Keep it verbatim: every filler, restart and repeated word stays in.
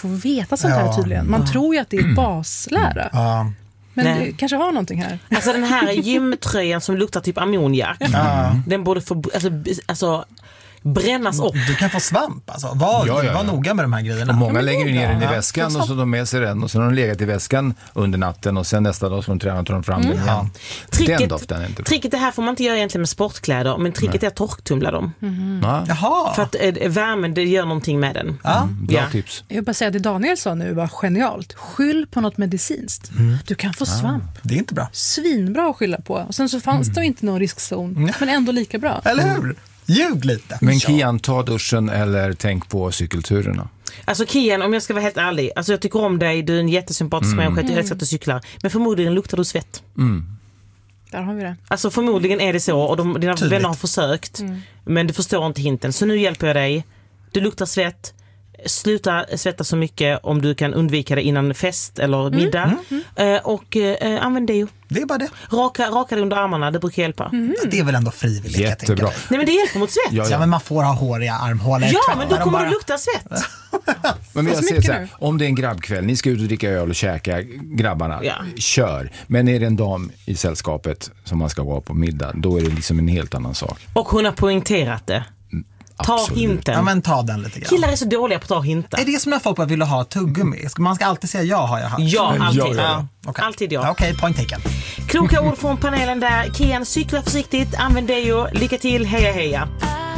få veta sånt här Ja. tydligen. Man Ja. tror ju att det är baslära. Ja. Men Nej. det kanske har någonting här. Alltså den här gymtröjan som luktar typ ammoniak. Ja. Den borde få alltså, alltså brännas upp. Du kan få svamp alltså. Var, Ja, ja, ja. var noga med de här grejerna. Och många lägger ner den i Ja. väskan och så de med sig den och sen har de legat i väskan under natten och sen nästa dag så de tränar tar de fram den igen. Ja. Den Tricket, doften är inte bra. tricket det här får man inte göra egentligen med sportkläder, men tricket är att torktumla dem. Ja, Jaha. För att eh, värmen, det gör någonting med den. Ja. bra Ja. tips. Jag vill bara säga att det Daniel sa nu var genialt. Skyll på något medicinskt. Du kan få svamp. Det är inte bra. Svinbra att skylla på. Och sen så fanns det inte någon riskzon. Men ändå lika bra. Eller hur? Ljug lite. Men Kian, ta duschen eller tänk på cykelturerna. Alltså Kian, om jag ska vara helt ärlig, alltså jag tycker om dig, du är en jättesympatisk människa, jag älskar att du cyklar, men förmodligen luktar du svett. Där har vi det. Alltså förmodligen är det så, och de, dina Tydligt. vänner har försökt, men du förstår inte hinten. Så nu hjälper jag dig. Du luktar svett. Sluta svettas så mycket om du kan undvika det innan fest eller middag. Eh, och eh, använd deo. Det är bara det. Raka, raka dig under armarna, det brukar hjälpa. Det är väl ändå frivilligt. jag tänker Jättebra. mig. Nej, men det hjälper mot svett. Ja, Ja, ja. men man får ha håriga armhålor. Ja, Tvätta men då dem kommer bara. det lukta svett. Men jag så säger mycket så här, nu. om det är en grabbkväll, ni ska ut och dricka öl och käka, grabbarna, Ja. kör. Men är det en dam i sällskapet som man ska gå på middag, då är det liksom en helt annan sak. Och hon har poängterat det. Ta Absolut. hinten. Ja, men ta den lite grann. Killar är så dåliga på att ta hintar. Är det som när folk bara vill ha tuggummi? Ska- Man ska alltid säga ja, har jag hört. Ja, alltid. Ja, ja, ja. Okej. Alltid ja. Ja, Okej, point taken. Kloka ord från panelen där. Kian, cykla försiktigt, använd deo. Lycka till, heja heja.